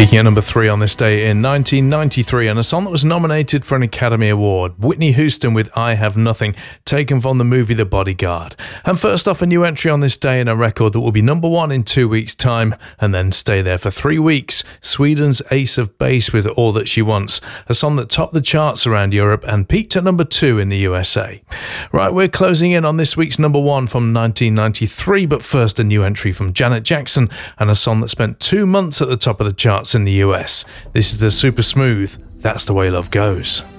Peaking at number 3 on this day in 1993, and a song that was nominated for an Academy Award, Whitney Houston with I Have Nothing, taken from the movie The Bodyguard. And first off, a new entry on this day in a record that will be number 1 in 2 weeks' time, and then stay there for 3 weeks, Sweden's Ace of Base with All That She Wants, a song that topped the charts around Europe and peaked at number 2 in the USA. Right, we're closing in on this week's number 1 from 1993, but first a new entry from Janet Jackson, and a song that spent 2 months at the top of the charts in the US. This is the super smooth That's the Way Love Goes.